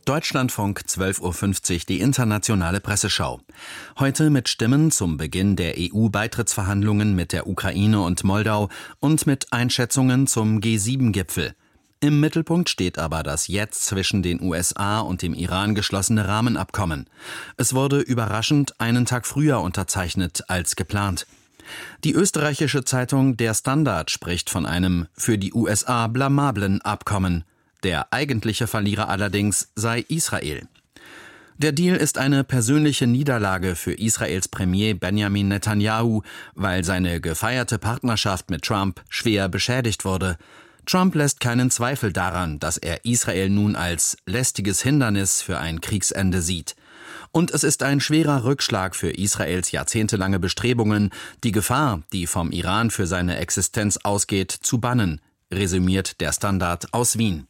Deutschlandfunk 12.50 Uhr, die internationale Presseschau. Heute mit Stimmen zum Beginn der EU-Beitrittsverhandlungen mit der Ukraine und Moldau und mit Einschätzungen zum G7-Gipfel. Im Mittelpunkt steht aber das jetzt zwischen den USA und dem Iran geschlossene Rahmenabkommen. Es wurde überraschend einen Tag früher unterzeichnet als geplant. Die österreichische Zeitung Der Standard spricht von einem für die USA blamablen Abkommen. Der eigentliche Verlierer allerdings sei Israel. Der Deal ist eine persönliche Niederlage für Israels Premier Benjamin Netanyahu, weil seine gefeierte Partnerschaft mit Trump schwer beschädigt wurde. Trump lässt keinen Zweifel daran, dass er Israel nun als lästiges Hindernis für ein Kriegsende sieht. Und es ist ein schwerer Rückschlag für Israels jahrzehntelange Bestrebungen, die Gefahr, die vom Iran für seine Existenz ausgeht, zu bannen, resümiert der Standard aus Wien.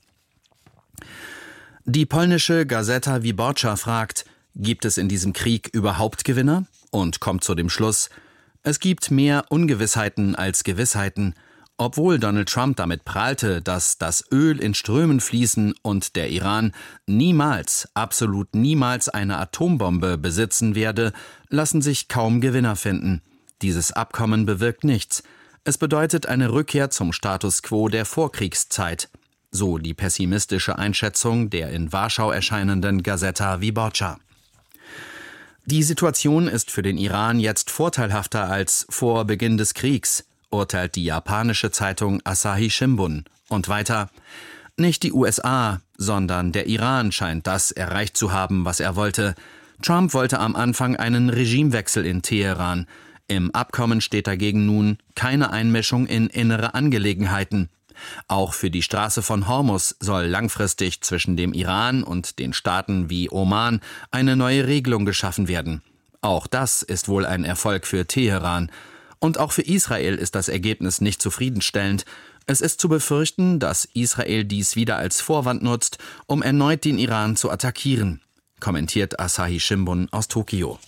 Die polnische Gazeta Wyborcza fragt, gibt es in diesem Krieg überhaupt Gewinner? Und kommt zu dem Schluss, es gibt mehr Ungewissheiten als Gewissheiten. Obwohl Donald Trump damit prahlte, dass das Öl in Strömen fließen und der Iran niemals, absolut niemals eine Atombombe besitzen werde, lassen sich kaum Gewinner finden. Dieses Abkommen bewirkt nichts. Es bedeutet eine Rückkehr zum Status quo der Vorkriegszeit. So die pessimistische Einschätzung der in Warschau erscheinenden Gazeta Wyborcza. Die Situation ist für den Iran jetzt vorteilhafter als vor Beginn des Kriegs, urteilt die japanische Zeitung Asahi Shimbun. Und weiter, nicht die USA, sondern der Iran scheint das erreicht zu haben, was er wollte. Trump wollte am Anfang einen Regimewechsel in Teheran. Im Abkommen steht dagegen nun keine Einmischung in innere Angelegenheiten. Auch für die Straße von Hormuz soll langfristig zwischen dem Iran und den Staaten wie Oman eine neue Regelung geschaffen werden. Auch das ist wohl ein Erfolg für Teheran. Und auch für Israel ist das Ergebnis nicht zufriedenstellend. Es ist zu befürchten, dass Israel dies wieder als Vorwand nutzt, um erneut den Iran zu attackieren, kommentiert Asahi Shimbun aus Tokio.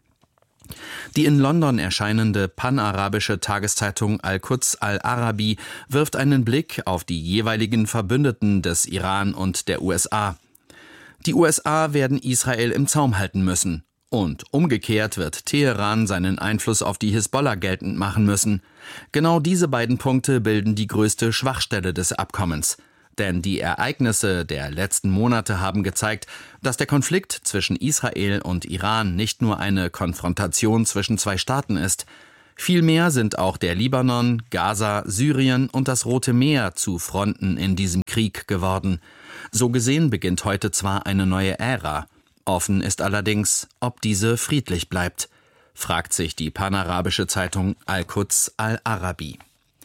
Die in London erscheinende panarabische Tageszeitung Al-Quds Al-Arabi wirft einen Blick auf die jeweiligen Verbündeten des Iran und der USA. Die USA werden Israel im Zaum halten müssen. Und umgekehrt wird Teheran seinen Einfluss auf die Hisbollah geltend machen müssen. Genau diese beiden Punkte bilden die größte Schwachstelle des Abkommens. Denn die Ereignisse der letzten Monate haben gezeigt, dass der Konflikt zwischen Israel und Iran nicht nur eine Konfrontation zwischen zwei Staaten ist. Vielmehr sind auch der Libanon, Gaza, Syrien und das Rote Meer zu Fronten in diesem Krieg geworden. So gesehen beginnt heute zwar eine neue Ära. Offen ist allerdings, ob diese friedlich bleibt, fragt sich die panarabische Zeitung Al-Quds Al-Arabi.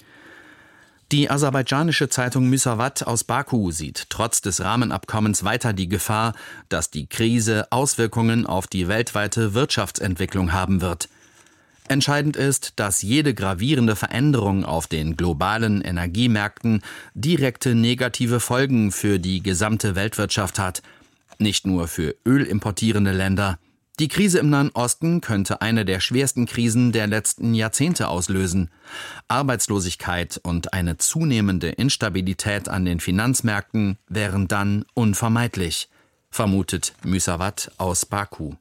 Die aserbaidschanische Zeitung Müsavat aus Baku sieht trotz des Rahmenabkommens weiter die Gefahr, dass die Krise Auswirkungen auf die weltweite Wirtschaftsentwicklung haben wird. Entscheidend ist, dass jede gravierende Veränderung auf den globalen Energiemärkten direkte negative Folgen für die gesamte Weltwirtschaft hat. Nicht nur für ölimportierende Länder. Die Krise im Nahen Osten könnte eine der schwersten Krisen der letzten Jahrzehnte auslösen. Arbeitslosigkeit und eine zunehmende Instabilität an den Finanzmärkten wären dann unvermeidlich, vermutet Müsavat aus Baku.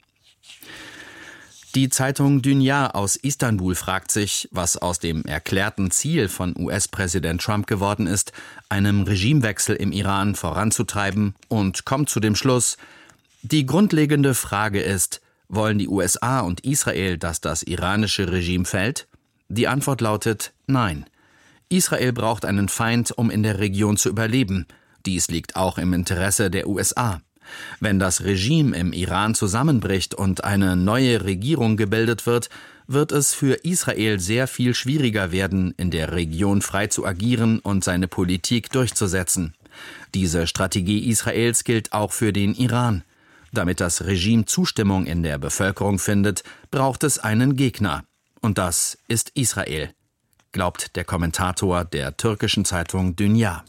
Die Zeitung Dünya aus Istanbul fragt sich, was aus dem erklärten Ziel von US-Präsident Trump geworden ist, einem Regimewechsel im Iran voranzutreiben, und kommt zu dem Schluss, die grundlegende Frage ist, wollen die USA und Israel, dass das iranische Regime fällt? Die Antwort lautet nein. Israel braucht einen Feind, um in der Region zu überleben. Dies liegt auch im Interesse der USA. Wenn das Regime im Iran zusammenbricht und eine neue Regierung gebildet wird, wird es für Israel sehr viel schwieriger werden, in der Region frei zu agieren und seine Politik durchzusetzen. Diese Strategie Israels gilt auch für den Iran. Damit das Regime Zustimmung in der Bevölkerung findet, braucht es einen Gegner. Und das ist Israel, glaubt der Kommentator der türkischen Zeitung Dünya.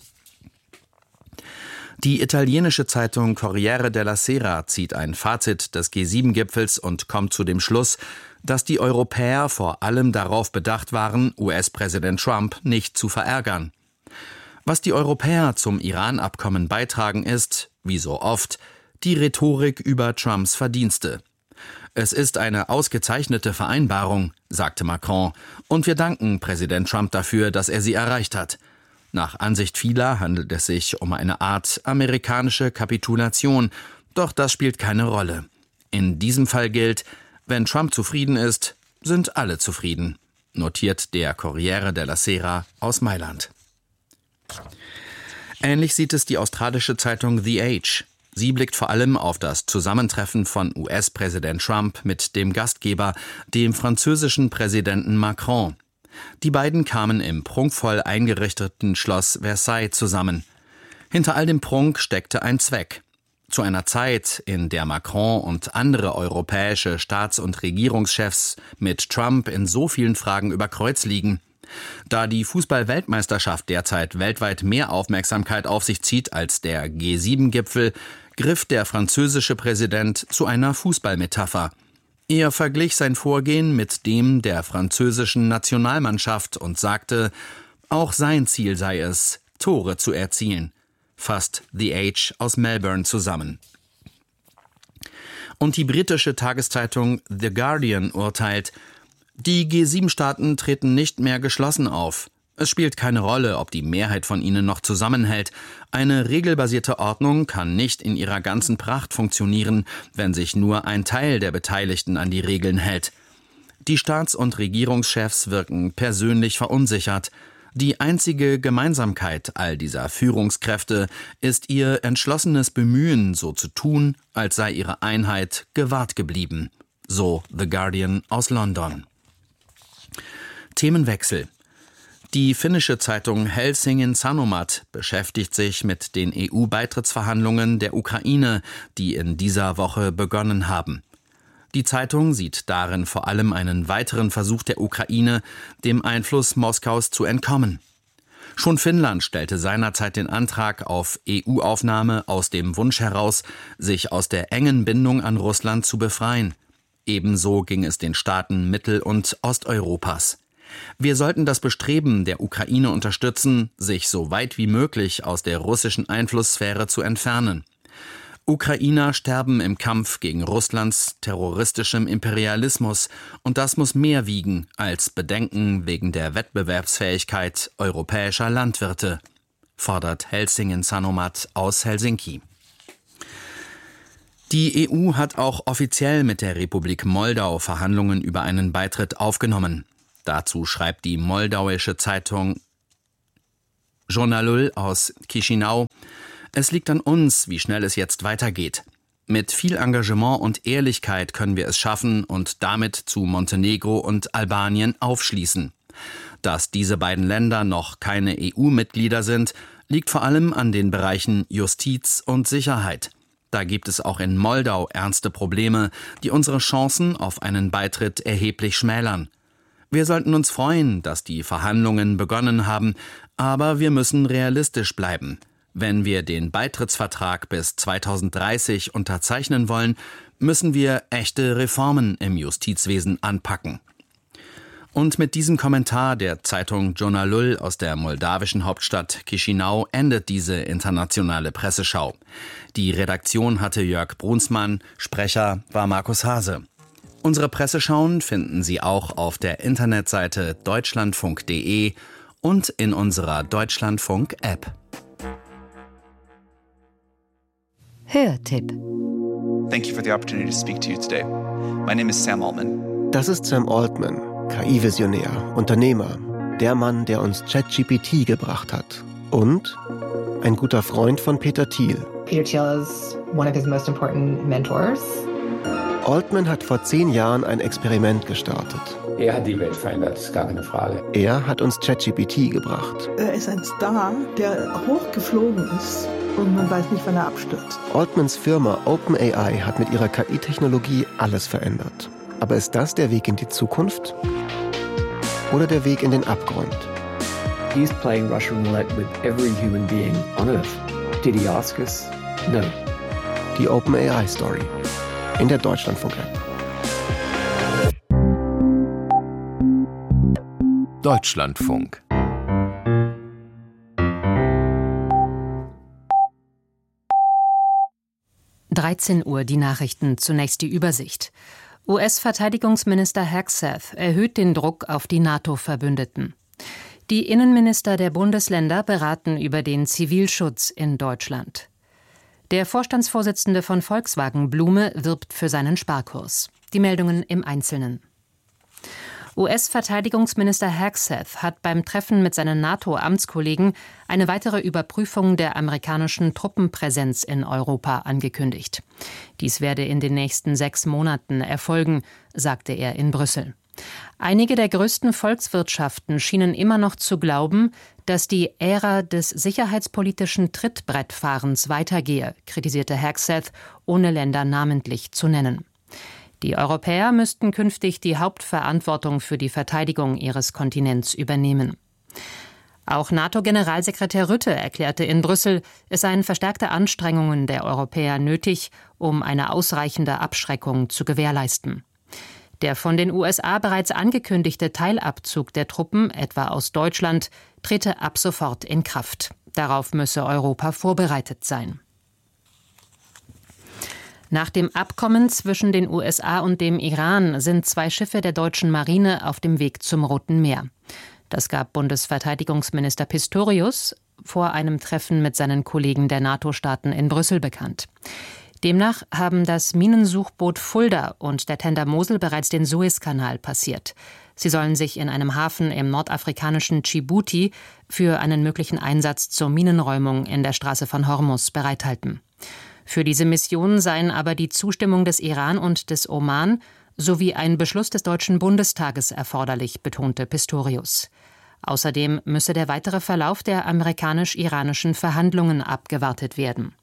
Die italienische Zeitung Corriere della Sera zieht ein Fazit des G7-Gipfels und kommt zu dem Schluss, dass die Europäer vor allem darauf bedacht waren, US-Präsident Trump nicht zu verärgern. Was die Europäer zum Iran-Abkommen beitragen ist, wie so oft, die Rhetorik über Trumps Verdienste. Es ist eine ausgezeichnete Vereinbarung, sagte Macron, und wir danken Präsident Trump dafür, dass er sie erreicht hat. Nach Ansicht vieler handelt es sich um eine Art amerikanische Kapitulation, doch das spielt keine Rolle. In diesem Fall gilt, wenn Trump zufrieden ist, sind alle zufrieden, notiert der Corriere della Sera aus Mailand. Ähnlich sieht es die australische Zeitung The Age. Sie blickt vor allem auf das Zusammentreffen von US-Präsident Trump mit dem Gastgeber, dem französischen Präsidenten Macron. Die beiden kamen im prunkvoll eingerichteten Schloss Versailles zusammen. Hinter all dem Prunk steckte ein Zweck. Zu einer Zeit, in der Macron und andere europäische Staats- und Regierungschefs mit Trump in so vielen Fragen über Kreuz liegen. Da die Fußball-Weltmeisterschaft derzeit weltweit mehr Aufmerksamkeit auf sich zieht als der G7-Gipfel, griff der französische Präsident zu einer Fußballmetapher. Er verglich sein Vorgehen mit dem der französischen Nationalmannschaft und sagte, auch sein Ziel sei es, Tore zu erzielen. Fasst The Age aus Melbourne zusammen. Und die britische Tageszeitung The Guardian urteilt, die G7-Staaten treten nicht mehr geschlossen auf. Es spielt keine Rolle, ob die Mehrheit von ihnen noch zusammenhält. Eine regelbasierte Ordnung kann nicht in ihrer ganzen Pracht funktionieren, wenn sich nur ein Teil der Beteiligten an die Regeln hält. Die Staats- und Regierungschefs wirken persönlich verunsichert. Die einzige Gemeinsamkeit all dieser Führungskräfte ist ihr entschlossenes Bemühen, so zu tun, als sei ihre Einheit gewahrt geblieben. So The Guardian aus London. Themenwechsel. Die finnische Zeitung Helsingin Sanomat beschäftigt sich mit den EU-Beitrittsverhandlungen der Ukraine, die in dieser Woche begonnen haben. Die Zeitung sieht darin vor allem einen weiteren Versuch der Ukraine, dem Einfluss Moskaus zu entkommen. Schon Finnland stellte seinerzeit den Antrag auf EU-Aufnahme aus dem Wunsch heraus, sich aus der engen Bindung an Russland zu befreien. Ebenso ging es den Staaten Mittel- und Osteuropas. Wir sollten das Bestreben der Ukraine unterstützen, sich so weit wie möglich aus der russischen Einflusssphäre zu entfernen. Ukrainer sterben im Kampf gegen Russlands terroristischem Imperialismus und das muss mehr wiegen als Bedenken wegen der Wettbewerbsfähigkeit europäischer Landwirte, fordert Helsingin Sanomat aus Helsinki. Die EU hat auch offiziell mit der Republik Moldau Verhandlungen über einen Beitritt aufgenommen. Dazu schreibt die moldauische Zeitung Journalul aus Chișinău: Es liegt an uns, wie schnell es jetzt weitergeht. Mit viel Engagement und Ehrlichkeit können wir es schaffen und damit zu Montenegro und Albanien aufschließen. Dass diese beiden Länder noch keine EU-Mitglieder sind, liegt vor allem an den Bereichen Justiz und Sicherheit. Da gibt es auch in Moldau ernste Probleme, die unsere Chancen auf einen Beitritt erheblich schmälern. Wir sollten uns freuen, dass die Verhandlungen begonnen haben, aber wir müssen realistisch bleiben. Wenn wir den Beitrittsvertrag bis 2030 unterzeichnen wollen, müssen wir echte Reformen im Justizwesen anpacken. Und mit diesem Kommentar der Zeitung Journalul aus der moldawischen Hauptstadt Chișinău endet diese internationale Presseschau. Die Redaktion hatte Jörg Brunsmann, Sprecher war Markus Hase. Unsere Presseschauen finden Sie auch auf der Internetseite deutschlandfunk.de und in unserer Deutschlandfunk-App. Hörtipp. Thank you for the opportunity to speak to you today. My name is Sam Altman. Das ist Sam Altman, KI-Visionär, Unternehmer, der Mann, der uns ChatGPT gebracht hat. Und ein guter Freund von Peter Thiel. Peter Thiel is one of his most important mentors. Altman hat vor 10 Jahren ein Experiment gestartet. Er hat die Welt verändert, ist gar keine Frage. Er hat uns ChatGPT gebracht. Er ist ein Star, der hochgeflogen ist und man weiß nicht, wann er abstürzt. Altmans Firma OpenAI hat mit ihrer KI-Technologie alles verändert. Aber ist das der Weg in die Zukunft? Oder der Weg in den Abgrund? He's playing Russian roulette with every human being on Earth. Did he ask us? No. Die OpenAI-Story. In der Deutschlandfunk-App. Deutschlandfunk. 13 Uhr die Nachrichten, zunächst die Übersicht. US-Verteidigungsminister Hegseth erhöht den Druck auf die NATO-Verbündeten. Die Innenminister der Bundesländer beraten über den Zivilschutz in Deutschland. Der Vorstandsvorsitzende von Volkswagen, Blume, wirbt für seinen Sparkurs. Die Meldungen im Einzelnen. US-Verteidigungsminister Hegseth hat beim Treffen mit seinen NATO-Amtskollegen eine weitere Überprüfung der amerikanischen Truppenpräsenz in Europa angekündigt. Dies werde in den nächsten 6 Monaten erfolgen, sagte er in Brüssel. Einige der größten Volkswirtschaften schienen immer noch zu glauben, dass die Ära des sicherheitspolitischen Trittbrettfahrens weitergehe, kritisierte Hegseth, ohne Länder namentlich zu nennen. Die Europäer müssten künftig die Hauptverantwortung für die Verteidigung ihres Kontinents übernehmen. Auch NATO-Generalsekretär Rutte erklärte in Brüssel, es seien verstärkte Anstrengungen der Europäer nötig, um eine ausreichende Abschreckung zu gewährleisten. Der von den USA bereits angekündigte Teilabzug der Truppen, etwa aus Deutschland, trete ab sofort in Kraft. Darauf müsse Europa vorbereitet sein. Nach dem Abkommen zwischen den USA und dem Iran sind 2 Schiffe der deutschen Marine auf dem Weg zum Roten Meer. Das gab Bundesverteidigungsminister Pistorius vor einem Treffen mit seinen Kollegen der NATO-Staaten in Brüssel bekannt. Demnach haben das Minensuchboot Fulda und der Tender Mosel bereits den Suezkanal passiert. Sie sollen sich in einem Hafen im nordafrikanischen Djibouti für einen möglichen Einsatz zur Minenräumung in der Straße von Hormuz bereithalten. Für diese Mission seien aber die Zustimmung des Iran und des Oman sowie ein Beschluss des Deutschen Bundestages erforderlich, betonte Pistorius. Außerdem müsse der weitere Verlauf der amerikanisch-iranischen Verhandlungen abgewartet werden.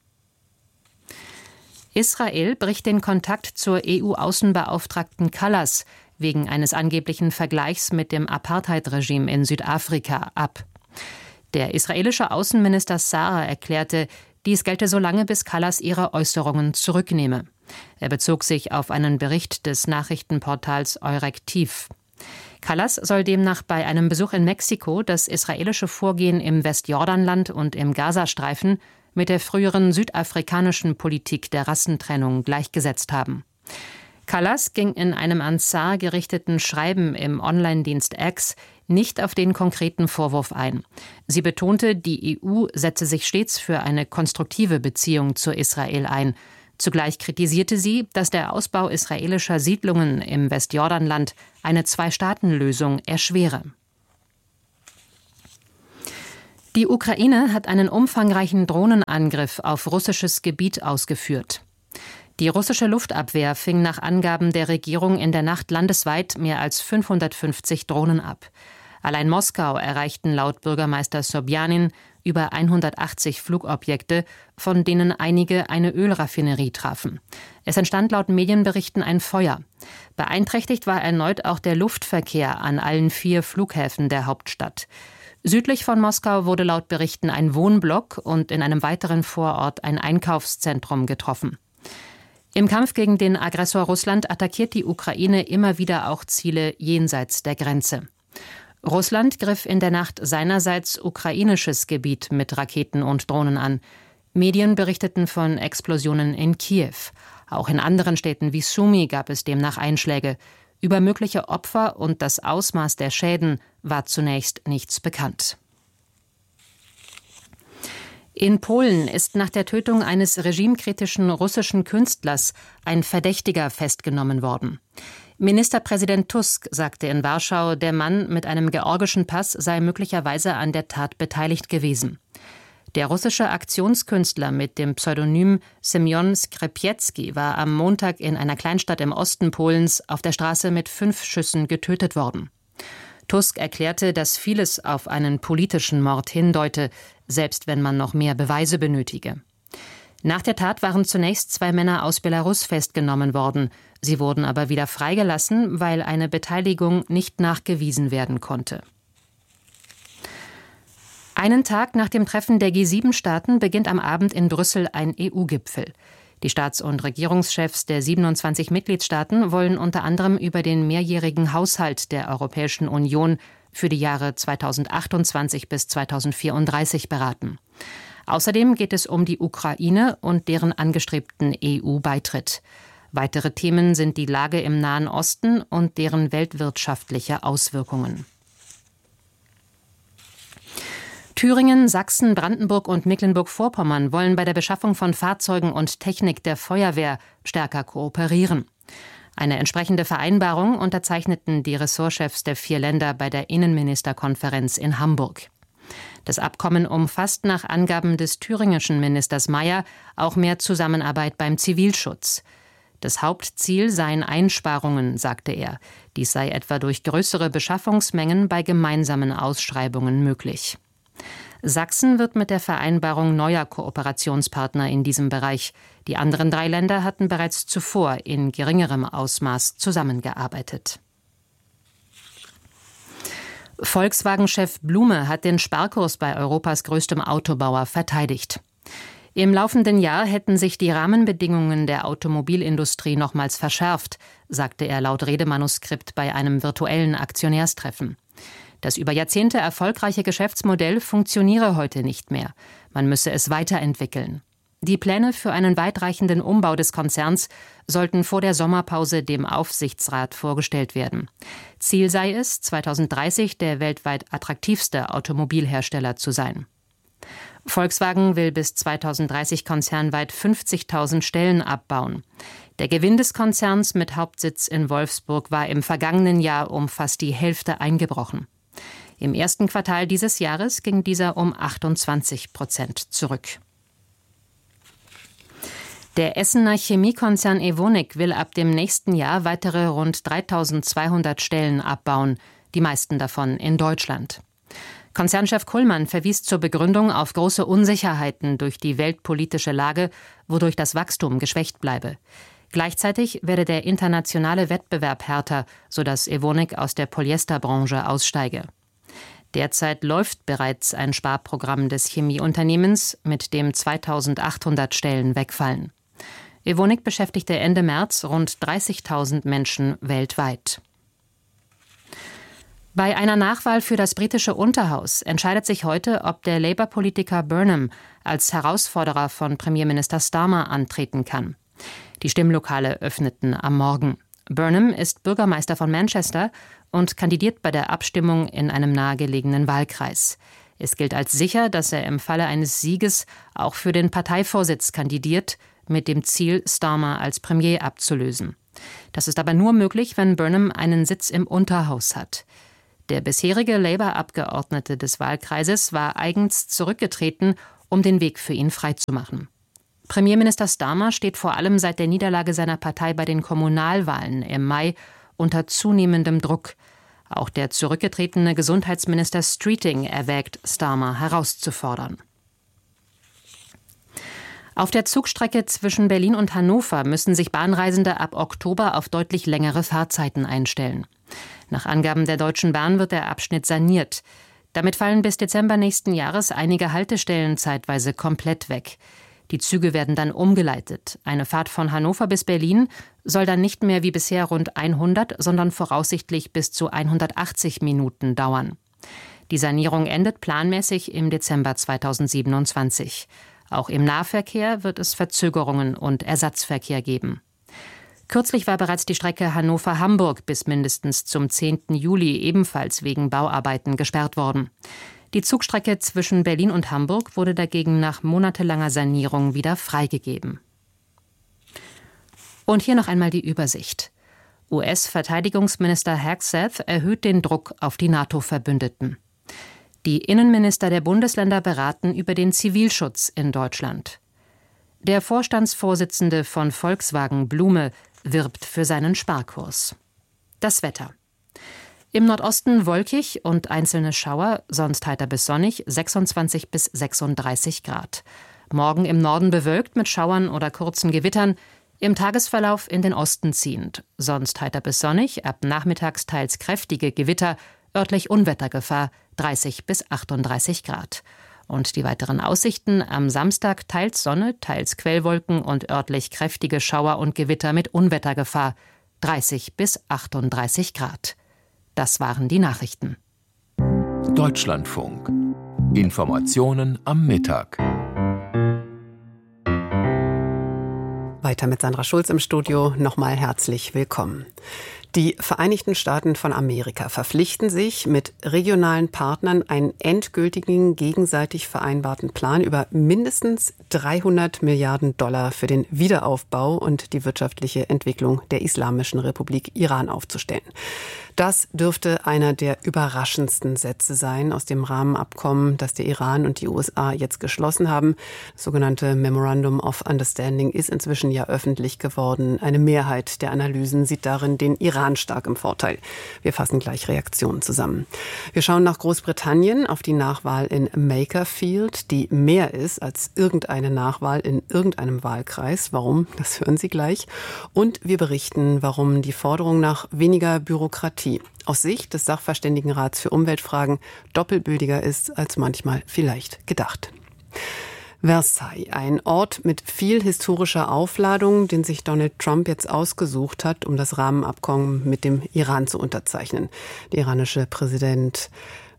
Israel bricht den Kontakt zur EU-Außenbeauftragten Kallas wegen eines angeblichen Vergleichs mit dem Apartheid-Regime in Südafrika ab. Der israelische Außenminister Saar erklärte, dies gelte so lange, bis Kallas ihre Äußerungen zurücknehme. Er bezog sich auf einen Bericht des Nachrichtenportals Eurektiv. Kallas soll demnach bei einem Besuch in Mexiko das israelische Vorgehen im Westjordanland und im Gazastreifen mit der früheren südafrikanischen Politik der Rassentrennung gleichgesetzt haben. Kallas ging in einem an Saar gerichteten Schreiben im Online-Dienst X nicht auf den konkreten Vorwurf ein. Sie betonte, die EU setze sich stets für eine konstruktive Beziehung zu Israel ein. Zugleich kritisierte sie, dass der Ausbau israelischer Siedlungen im Westjordanland eine 2-Staaten-Lösung erschwere. Die Ukraine hat einen umfangreichen Drohnenangriff auf russisches Gebiet ausgeführt. Die russische Luftabwehr fing nach Angaben der Regierung in der Nacht landesweit mehr als 550 Drohnen ab. Allein Moskau erreichten laut Bürgermeister Sobjanin über 180 Flugobjekte, von denen einige eine Ölraffinerie trafen. Es entstand laut Medienberichten ein Feuer. Beeinträchtigt war erneut auch der Luftverkehr an allen 4 Flughäfen der Hauptstadt. Südlich von Moskau wurde laut Berichten ein Wohnblock und in einem weiteren Vorort ein Einkaufszentrum getroffen. Im Kampf gegen den Aggressor Russland attackiert die Ukraine immer wieder auch Ziele jenseits der Grenze. Russland griff in der Nacht seinerseits ukrainisches Gebiet mit Raketen und Drohnen an. Medien berichteten von Explosionen in Kiew. Auch in anderen Städten wie Sumy gab es demnach Einschläge. Über mögliche Opfer und das Ausmaß der Schäden war zunächst nichts bekannt. In Polen ist nach der Tötung eines regimekritischen russischen Künstlers ein Verdächtiger festgenommen worden. Ministerpräsident Tusk sagte in Warschau, der Mann mit einem georgischen Pass sei möglicherweise an der Tat beteiligt gewesen. Der russische Aktionskünstler mit dem Pseudonym Semyon Skrzepecki war am Montag in einer Kleinstadt im Osten Polens auf der Straße mit 5 Schüssen getötet worden. Tusk erklärte, dass vieles auf einen politischen Mord hindeute, selbst wenn man noch mehr Beweise benötige. Nach der Tat waren zunächst 2 Männer aus Belarus festgenommen worden. Sie wurden aber wieder freigelassen, weil eine Beteiligung nicht nachgewiesen werden konnte. Einen Tag nach dem Treffen der G7-Staaten beginnt am Abend in Brüssel ein EU-Gipfel. Die Staats- und Regierungschefs der 27 Mitgliedstaaten wollen unter anderem über den mehrjährigen Haushalt der Europäischen Union für die Jahre 2028 bis 2034 beraten. Außerdem geht es um die Ukraine und deren angestrebten EU-Beitritt. Weitere Themen sind die Lage im Nahen Osten und deren weltwirtschaftliche Auswirkungen. Thüringen, Sachsen, Brandenburg und Mecklenburg-Vorpommern wollen bei der Beschaffung von Fahrzeugen und Technik der Feuerwehr stärker kooperieren. Eine entsprechende Vereinbarung unterzeichneten die Ressortchefs der 4 Länder bei der Innenministerkonferenz in Hamburg. Das Abkommen umfasst nach Angaben des thüringischen Ministers Mayer auch mehr Zusammenarbeit beim Zivilschutz. Das Hauptziel seien Einsparungen, sagte er. Dies sei etwa durch größere Beschaffungsmengen bei gemeinsamen Ausschreibungen möglich. Sachsen wird mit der Vereinbarung neuer Kooperationspartner in diesem Bereich. Die anderen 3 Länder hatten bereits zuvor in geringerem Ausmaß zusammengearbeitet. Volkswagen-Chef Blume hat den Sparkurs bei Europas größtem Autobauer verteidigt. Im laufenden Jahr hätten sich die Rahmenbedingungen der Automobilindustrie nochmals verschärft, sagte er laut Redemanuskript bei einem virtuellen Aktionärstreffen. Das über Jahrzehnte erfolgreiche Geschäftsmodell funktioniere heute nicht mehr. Man müsse es weiterentwickeln. Die Pläne für einen weitreichenden Umbau des Konzerns sollten vor der Sommerpause dem Aufsichtsrat vorgestellt werden. Ziel sei es, 2030 der weltweit attraktivste Automobilhersteller zu sein. Volkswagen will bis 2030 konzernweit 50.000 Stellen abbauen. Der Gewinn des Konzerns mit Hauptsitz in Wolfsburg war im vergangenen Jahr um fast die Hälfte eingebrochen. Im ersten Quartal dieses Jahres ging dieser um 28% zurück. Der Essener Chemiekonzern Evonik will ab dem nächsten Jahr weitere rund 3.200 Stellen abbauen, die meisten davon in Deutschland. Konzernchef Kullmann verwies zur Begründung auf große Unsicherheiten durch die weltpolitische Lage, wodurch das Wachstum geschwächt bleibe. Gleichzeitig werde der internationale Wettbewerb härter, sodass Evonik aus der Polyesterbranche aussteige. Derzeit läuft bereits ein Sparprogramm des Chemieunternehmens, mit dem 2.800 Stellen wegfallen. Evonik beschäftigte Ende März rund 30.000 Menschen weltweit. Bei einer Nachwahl für das britische Unterhaus entscheidet sich heute, ob der Labour-Politiker Burnham als Herausforderer von Premierminister Starmer antreten kann. Die Stimmlokale öffneten am Morgen. Burnham ist Bürgermeister von Manchester und kandidiert bei der Abstimmung in einem nahegelegenen Wahlkreis. Es gilt als sicher, dass er im Falle eines Sieges auch für den Parteivorsitz kandidiert, mit dem Ziel, Starmer als Premier abzulösen. Das ist aber nur möglich, wenn Burnham einen Sitz im Unterhaus hat. Der bisherige Labour-Abgeordnete des Wahlkreises war eigens zurückgetreten, um den Weg für ihn freizumachen. Premierminister Starmer steht vor allem seit der Niederlage seiner Partei bei den Kommunalwahlen im Mai unter zunehmendem Druck. Auch der zurückgetretene Gesundheitsminister Streeting erwägt, Starmer herauszufordern. Auf der Zugstrecke zwischen Berlin und Hannover müssen sich Bahnreisende ab Oktober auf deutlich längere Fahrzeiten einstellen. Nach Angaben der Deutschen Bahn wird der Abschnitt saniert. Damit fallen bis Dezember nächsten Jahres einige Haltestellen zeitweise komplett weg. Die Züge werden dann umgeleitet. Eine Fahrt von Hannover bis Berlin soll dann nicht mehr wie bisher rund 100, sondern voraussichtlich bis zu 180 Minuten dauern. Die Sanierung endet planmäßig im Dezember 2027. Auch im Nahverkehr wird es Verzögerungen und Ersatzverkehr geben. Kürzlich war bereits die Strecke Hannover-Hamburg bis mindestens zum 10. Juli ebenfalls wegen Bauarbeiten gesperrt worden. Die Zugstrecke zwischen Berlin und Hamburg wurde dagegen nach monatelanger Sanierung wieder freigegeben. Und hier noch einmal die Übersicht. US-Verteidigungsminister Hegseth erhöht den Druck auf die NATO-Verbündeten. Die Innenminister der Bundesländer beraten über den Zivilschutz in Deutschland. Der Vorstandsvorsitzende von Volkswagen, Blume, wirbt für seinen Sparkurs. Das Wetter. Im Nordosten wolkig und einzelne Schauer, sonst heiter bis sonnig, 26 bis 36 Grad. Morgen im Norden bewölkt mit Schauern oder kurzen Gewittern, im Tagesverlauf in den Osten ziehend. Sonst heiter bis sonnig, ab nachmittags teils kräftige Gewitter, örtlich Unwettergefahr, 30 bis 38 Grad. Und die weiteren Aussichten: am Samstag teils Sonne, teils Quellwolken und örtlich kräftige Schauer und Gewitter mit Unwettergefahr, 30 bis 38 Grad. Das waren die Nachrichten. Deutschlandfunk. Informationen am Mittag. Weiter mit Sandra Schulz im Studio. Nochmal herzlich willkommen. Die Vereinigten Staaten von Amerika verpflichten sich, mit regionalen Partnern einen endgültigen, gegenseitig vereinbarten Plan über mindestens 300 Milliarden Dollar für den Wiederaufbau und die wirtschaftliche Entwicklung der Islamischen Republik Iran aufzustellen. Das dürfte einer der überraschendsten Sätze sein aus dem Rahmenabkommen, das der Iran und die USA jetzt geschlossen haben. Das sogenannte Memorandum of Understanding ist inzwischen ja öffentlich geworden. Eine Mehrheit der Analysen sieht darin den Iran stark im Vorteil. Wir fassen gleich Reaktionen zusammen. Wir schauen nach Großbritannien auf die Nachwahl in Makerfield, die mehr ist als irgendeine Nachwahl in irgendeinem Wahlkreis. Warum? Das hören Sie gleich. Und wir berichten, warum die Forderung nach weniger Bürokratie aus Sicht des Sachverständigenrats für Umweltfragen doppelbödiger ist als manchmal vielleicht gedacht. Versailles, ein Ort mit viel historischer Aufladung, den sich Donald Trump jetzt ausgesucht hat, um das Rahmenabkommen mit dem Iran zu unterzeichnen. Der iranische Präsident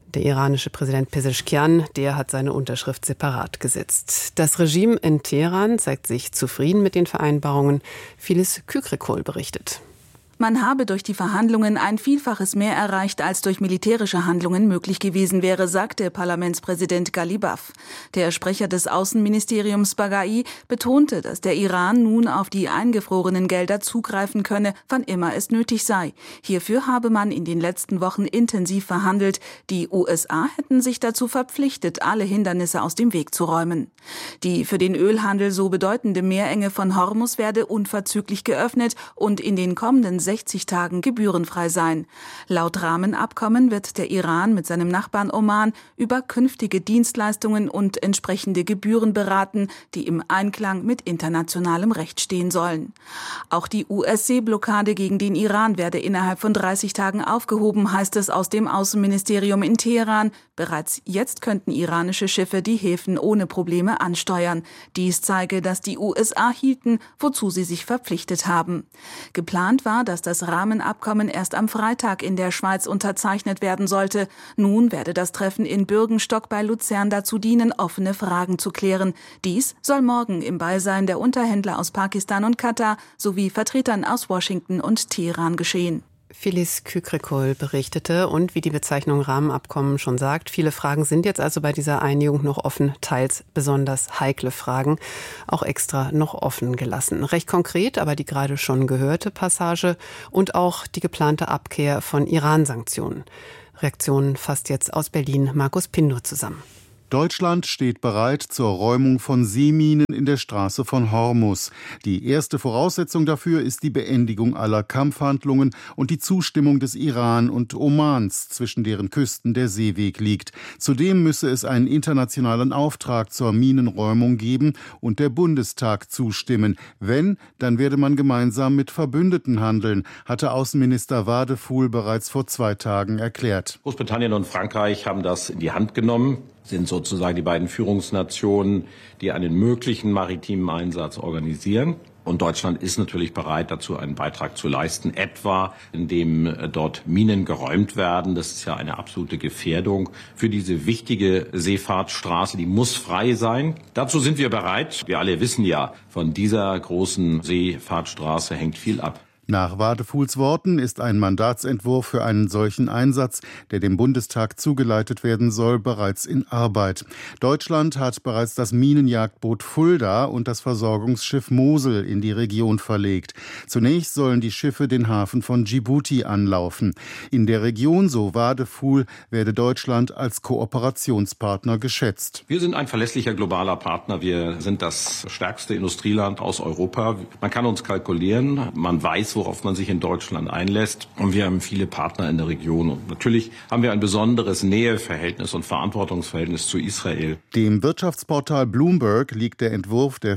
Pezeshkian, der hat seine Unterschrift separat gesetzt. Das Regime in Teheran zeigt sich zufrieden mit den Vereinbarungen. Phyllis Kükrikol berichtet. Man habe durch die Verhandlungen ein Vielfaches mehr erreicht, als durch militärische Handlungen möglich gewesen wäre, sagte Parlamentspräsident Ghalibaf. Der Sprecher des Außenministeriums Baghai betonte, dass der Iran nun auf die eingefrorenen Gelder zugreifen könne, wann immer es nötig sei. Hierfür habe man in den letzten Wochen intensiv verhandelt. Die USA hätten sich dazu verpflichtet, alle Hindernisse aus dem Weg zu räumen. Die für den Ölhandel so bedeutende Meerenge von Hormuz werde unverzüglich geöffnet und in den kommenden 60 Tagen gebührenfrei sein. Laut Rahmenabkommen wird der Iran mit seinem Nachbarn Oman über künftige Dienstleistungen und entsprechende Gebühren beraten, die im Einklang mit internationalem Recht stehen sollen. Auch die US-Seeblockade gegen den Iran werde innerhalb von 30 Tagen aufgehoben, heißt es aus dem Außenministerium in Teheran. Bereits jetzt könnten iranische Schiffe die Häfen ohne Probleme ansteuern. Dies zeige, dass die USA hielten, wozu sie sich verpflichtet haben. Geplant war, dass das Rahmenabkommen erst am Freitag in der Schweiz unterzeichnet werden sollte. Nun werde das Treffen in Bürgenstock bei Luzern dazu dienen, offene Fragen zu klären. Dies soll morgen im Beisein der Unterhändler aus Pakistan und Katar sowie Vertretern aus Washington und Teheran geschehen. Phyllis Kükrikol berichtete und wie die Bezeichnung Rahmenabkommen schon sagt, viele Fragen sind jetzt also bei dieser Einigung noch offen, teils besonders heikle Fragen, auch extra noch offen gelassen. Recht konkret, aber die gerade schon gehörte Passage und auch die geplante Abkehr von Iran-Sanktionen. Reaktionen fasst jetzt aus Berlin Markus Pindur zusammen. Deutschland steht bereit zur Räumung von Seeminen in der Straße von Hormuz. Die erste Voraussetzung dafür ist die Beendigung aller Kampfhandlungen und die Zustimmung des Iran und Omans, zwischen deren Küsten der Seeweg liegt. Zudem müsse es einen internationalen Auftrag zur Minenräumung geben und der Bundestag zustimmen. Wenn, dann werde man gemeinsam mit Verbündeten handeln, hatte Außenminister Wadefuhl bereits vor 2 Tagen erklärt. Großbritannien und Frankreich haben das in die Hand genommen, sind sozusagen die beiden Führungsnationen, die einen möglichen maritimen Einsatz organisieren. Und Deutschland ist natürlich bereit, dazu einen Beitrag zu leisten, etwa indem dort Minen geräumt werden. Das ist ja eine absolute Gefährdung für diese wichtige Seefahrtsstraße. Die muss frei sein. Dazu sind wir bereit. Wir alle wissen ja, von dieser großen Seefahrtsstraße hängt viel ab. Nach Wadefuhls Worten ist ein Mandatsentwurf für einen solchen Einsatz, der dem Bundestag zugeleitet werden soll, bereits in Arbeit. Deutschland hat bereits das Minenjagdboot Fulda und das Versorgungsschiff Mosel in die Region verlegt. Zunächst sollen die Schiffe den Hafen von Djibouti anlaufen. In der Region, so Wadefuhl, werde Deutschland als Kooperationspartner geschätzt. Wir sind ein verlässlicher globaler Partner. Wir sind das stärkste Industrieland aus Europa. Man kann uns kalkulieren. Man weiß, worauf man sich in Deutschland einlässt. Und wir haben viele Partner in der Region. Und natürlich haben wir ein besonderes Näheverhältnis und Verantwortungsverhältnis zu Israel. Dem Wirtschaftsportal Bloomberg liegt der Entwurf der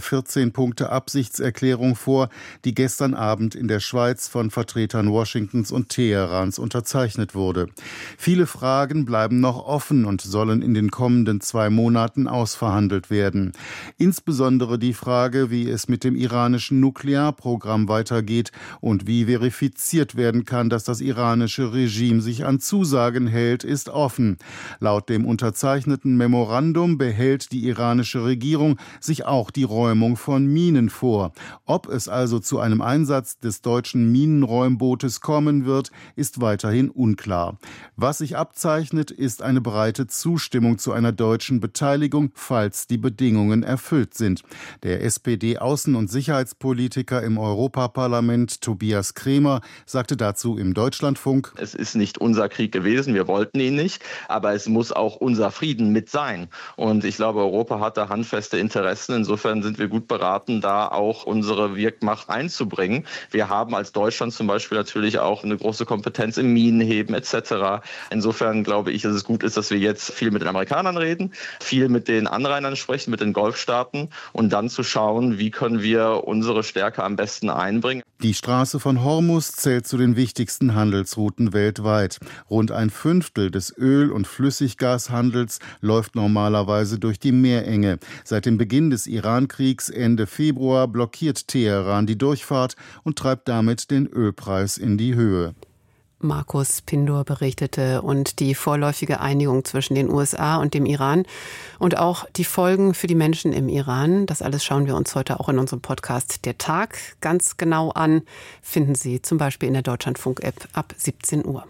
14-Punkte-Absichtserklärung vor, die gestern Abend in der Schweiz von Vertretern Washingtons und Teherans unterzeichnet wurde. Viele Fragen bleiben noch offen und sollen in den kommenden 2 Monaten ausverhandelt werden. Insbesondere die Frage, wie es mit dem iranischen Nuklearprogramm weitergeht und Und wie verifiziert werden kann, dass das iranische Regime sich an Zusagen hält, ist offen. Laut dem unterzeichneten Memorandum behält die iranische Regierung sich auch die Räumung von Minen vor. Ob es also zu einem Einsatz des deutschen Minenräumbootes kommen wird, ist weiterhin unklar. Was sich abzeichnet, ist eine breite Zustimmung zu einer deutschen Beteiligung, falls die Bedingungen erfüllt sind. Der SPD-Außen- und Sicherheitspolitiker im Europaparlament Tobias Kremer sagte dazu im Deutschlandfunk: Es ist nicht unser Krieg gewesen, wir wollten ihn nicht, aber es muss auch unser Frieden mit sein. Und ich glaube, Europa hat da handfeste Interessen. Insofern sind wir gut beraten, da auch unsere Wirkmacht einzubringen. Wir haben als Deutschland zum Beispiel natürlich auch eine große Kompetenz im Minenheben etc. Insofern glaube ich, dass es gut ist, dass wir jetzt viel mit den Amerikanern reden, viel mit den Anrainern sprechen, mit den Golfstaaten und dann zu schauen, wie können wir unsere Stärke am besten einbringen. Die Straße von Hormuz zählt zu den wichtigsten Handelsrouten weltweit. Rund ein Fünftel des Öl- und Flüssiggashandels läuft normalerweise durch die Meerenge. Seit dem Beginn des Iran-Kriegs Ende Februar blockiert Teheran die Durchfahrt und treibt damit den Ölpreis in die Höhe. Markus Pindor berichtete, und die vorläufige Einigung zwischen den USA und dem Iran und auch die Folgen für die Menschen im Iran, das alles schauen wir uns heute auch in unserem Podcast Der Tag ganz genau an, finden Sie zum Beispiel in der Deutschlandfunk-App ab 17 Uhr.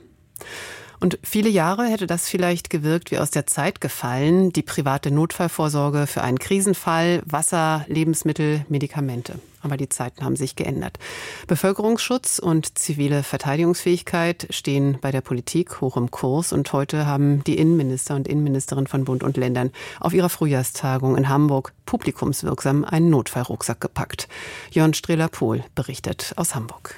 Und viele Jahre hätte das vielleicht gewirkt wie aus der Zeit gefallen, die private Notfallvorsorge für einen Krisenfall, Wasser, Lebensmittel, Medikamente. Aber die Zeiten haben sich geändert. Bevölkerungsschutz und zivile Verteidigungsfähigkeit stehen bei der Politik hoch im Kurs. Und heute haben die Innenminister und Innenministerin von Bund und Ländern auf ihrer Frühjahrstagung in Hamburg publikumswirksam einen Notfallrucksack gepackt. Jörn Strehler-Pohl berichtet aus Hamburg.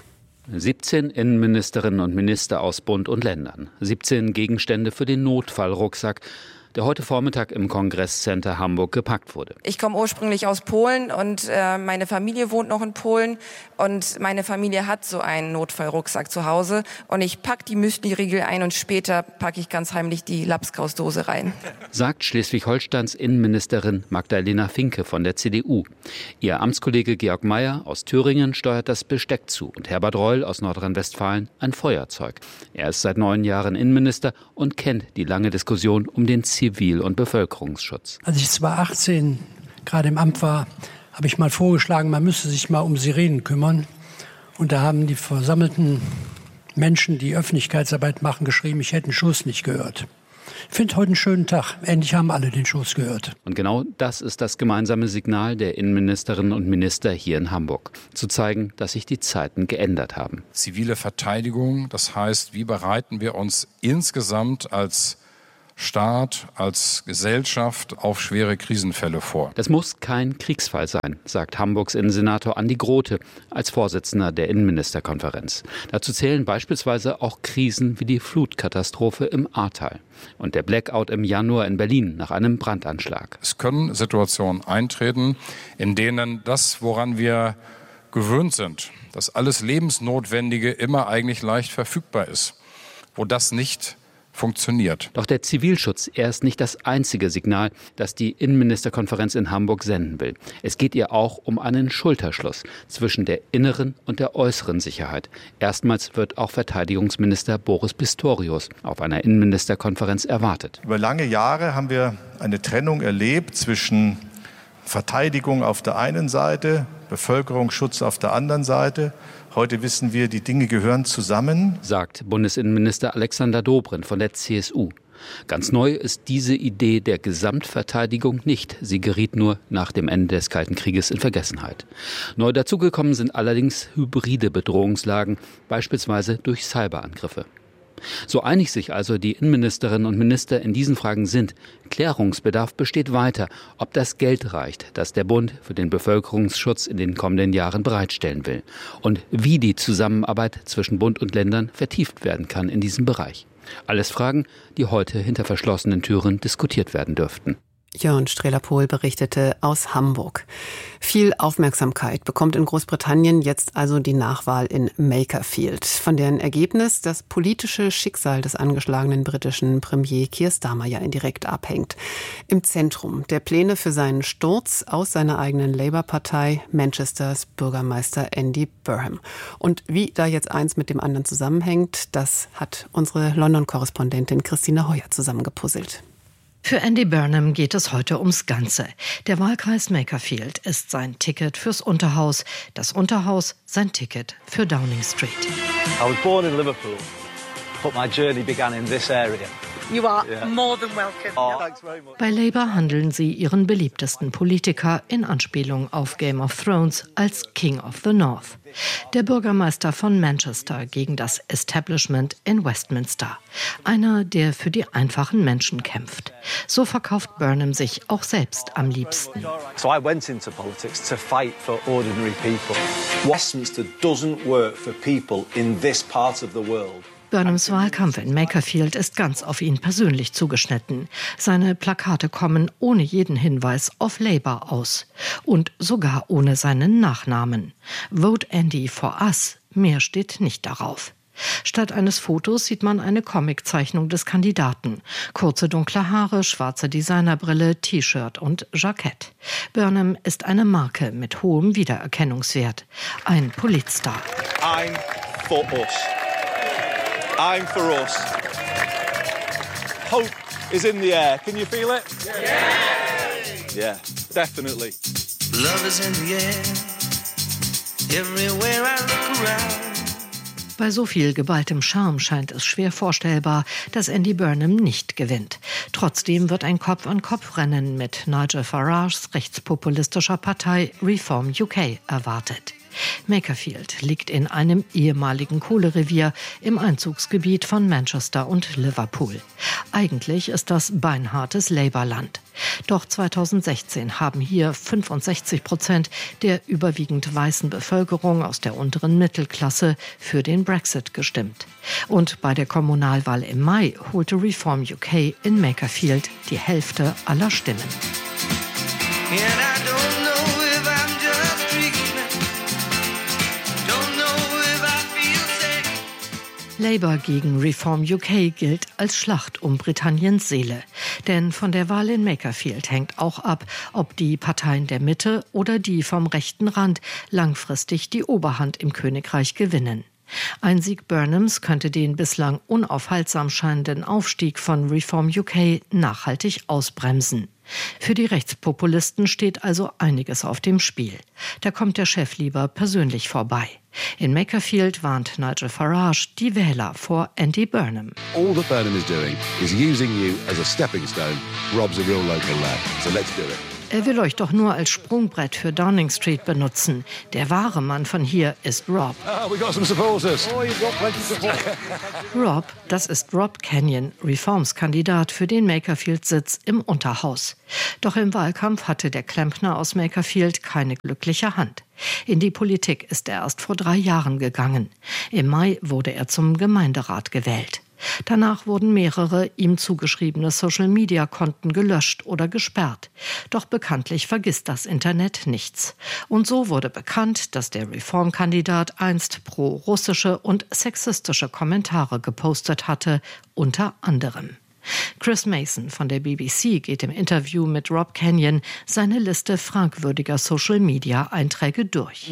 17 Innenministerinnen und Minister aus Bund und Ländern. 17 Gegenstände für den Notfallrucksack, der heute Vormittag im Kongresscenter Hamburg gepackt wurde. Ich komme ursprünglich aus Polen und meine Familie wohnt noch in Polen. Und meine Familie hat so einen Notfallrucksack zu Hause. Und ich packe die Müsli-Riegel ein und später packe ich ganz heimlich die Lapskausdose rein. Sagt Schleswig-Holsteins Innenministerin Magdalena Finke von der CDU. Ihr Amtskollege Georg Mayer aus Thüringen steuert das Besteck zu und Herbert Reul aus Nordrhein-Westfalen ein Feuerzeug. Er ist seit 9 Jahren Innenminister und kennt die lange Diskussion um den Zivil- und Bevölkerungsschutz. Als ich 2018 gerade im Amt war, habe ich mal vorgeschlagen, man müsste sich mal um Sirenen kümmern. Und da haben die versammelten Menschen, die Öffentlichkeitsarbeit machen, geschrieben, ich hätte den Schuss nicht gehört. Ich finde heute einen schönen Tag. Endlich haben alle den Schuss gehört. Und genau das ist das gemeinsame Signal der Innenministerinnen und Minister hier in Hamburg. Zu zeigen, dass sich die Zeiten geändert haben. Zivile Verteidigung, das heißt, wie bereiten wir uns insgesamt als Staat, als Gesellschaft auf schwere Krisenfälle vor. Das muss kein Kriegsfall sein, sagt Hamburgs Innensenator Andi Grote als Vorsitzender der Innenministerkonferenz. Dazu zählen beispielsweise auch Krisen wie die Flutkatastrophe im Ahrtal und der Blackout im Januar in Berlin nach einem Brandanschlag. Es können Situationen eintreten, in denen das, woran wir gewöhnt sind, dass alles Lebensnotwendige immer eigentlich leicht verfügbar ist, wo das nicht funktioniert. Doch der Zivilschutz, er ist nicht das einzige Signal, das die Innenministerkonferenz in Hamburg senden will. Es geht ihr auch um einen Schulterschluss zwischen der inneren und der äußeren Sicherheit. Erstmals wird auch Verteidigungsminister Boris Pistorius auf einer Innenministerkonferenz erwartet. Über lange Jahre haben wir eine Trennung erlebt zwischen Verteidigung auf der einen Seite, Bevölkerungsschutz auf der anderen Seite. Heute wissen wir, die Dinge gehören zusammen, sagt Bundesinnenminister Alexander Dobrindt von der CSU. Ganz neu ist diese Idee der Gesamtverteidigung nicht. Sie geriet nur nach dem Ende des Kalten Krieges in Vergessenheit. Neu dazugekommen sind allerdings hybride Bedrohungslagen, beispielsweise durch Cyberangriffe. So einig sich also die Innenministerinnen und Minister in diesen Fragen sind, Klärungsbedarf besteht weiter, ob das Geld reicht, das der Bund für den Bevölkerungsschutz in den kommenden Jahren bereitstellen will und wie die Zusammenarbeit zwischen Bund und Ländern vertieft werden kann in diesem Bereich. Alles Fragen, die heute hinter verschlossenen Türen diskutiert werden dürften. Jörn Strehler-Pohl berichtete aus Hamburg. Viel Aufmerksamkeit bekommt in Großbritannien jetzt also die Nachwahl in Makerfield, von deren Ergebnis das politische Schicksal des angeschlagenen britischen Premier Keir Starmer ja indirekt abhängt. Im Zentrum der Pläne für seinen Sturz aus seiner eigenen Labour-Partei Manchesters Bürgermeister Andy Burnham. Und wie da jetzt eins mit dem anderen zusammenhängt, das hat unsere London-Korrespondentin Christina Heuer zusammengepuzzelt. Für Andy Burnham geht es heute ums Ganze. Der Wahlkreis Makerfield ist sein Ticket fürs Unterhaus, das Unterhaus sein Ticket für Downing Street. I was born in Liverpool, but my journey began in this area. You are more than welcome. Oh, thanks very much. Bei Labour handeln sie ihren beliebtesten Politiker in Anspielung auf Game of Thrones als King of the North. Der Bürgermeister von Manchester gegen das Establishment in Westminster. Einer, der für die einfachen Menschen kämpft. So verkauft Burnham sich auch selbst am liebsten. So I went into politics to fight for ordinary people. Westminster doesn't work for people in this part of the world. Burnhams Wahlkampf in Makerfield ist ganz auf ihn persönlich zugeschnitten. Seine Plakate kommen ohne jeden Hinweis auf Labour aus. Und sogar ohne seinen Nachnamen. Vote Andy for Us, mehr steht nicht darauf. Statt eines Fotos sieht man eine Comiczeichnung des Kandidaten. Kurze dunkle Haare, schwarze Designerbrille, T-Shirt und Jackett. Burnham ist eine Marke mit hohem Wiedererkennungswert. Ein Politstar. I'm for us. I'm for us. Hope is in the air. Can you feel it? Yeah, definitely. Love is in the air. Everywhere I look around. Bei so viel geballtem Charme scheint es schwer vorstellbar, dass Andy Burnham nicht gewinnt. Trotzdem wird ein Kopf-an-Kopf-Rennen mit Nigel Farages rechtspopulistischer Partei Reform UK erwartet. Makerfield liegt in einem ehemaligen Kohlerevier im Einzugsgebiet von Manchester und Liverpool. Eigentlich ist das beinhartes Labour-Land. Doch 2016 haben hier 65% der überwiegend weißen Bevölkerung aus der unteren Mittelklasse für den Brexit gestimmt. Und bei der Kommunalwahl im Mai holte Reform UK in Makerfield die Hälfte aller Stimmen. Labour gegen Reform UK gilt als Schlacht um Britanniens Seele. Denn von der Wahl in Makerfield hängt auch ab, ob die Parteien der Mitte oder die vom rechten Rand langfristig die Oberhand im Königreich gewinnen. Ein Sieg Burnhams könnte den bislang unaufhaltsam scheinenden Aufstieg von Reform UK nachhaltig ausbremsen. Für die Rechtspopulisten steht also einiges auf dem Spiel. Da kommt der Chef lieber persönlich vorbei. In Makerfield warnt Nigel Farage die Wähler vor Andy Burnham. All that Burnham is doing is using you as a stepping stone. Rob's a real local lad, so let's do it. Er will euch doch nur als Sprungbrett für Downing Street benutzen. Der wahre Mann von hier ist Rob. We got some supporters. Rob, das ist Rob Kenyon, Reforms-Kandidat für den Makerfield-Sitz im Unterhaus. Doch im Wahlkampf hatte der Klempner aus Makerfield keine glückliche Hand. In die Politik ist er erst vor 3 Jahren gegangen. Im Mai wurde er zum Gemeinderat gewählt. Danach wurden mehrere ihm zugeschriebene Social-Media-Konten gelöscht oder gesperrt. Doch bekanntlich vergisst das Internet nichts. Und so wurde bekannt, dass der Reformkandidat einst pro-russische und sexistische Kommentare gepostet hatte, unter anderem. Chris Mason von der BBC geht im Interview mit Rob Kenyon seine Liste fragwürdiger Social-Media-Einträge durch.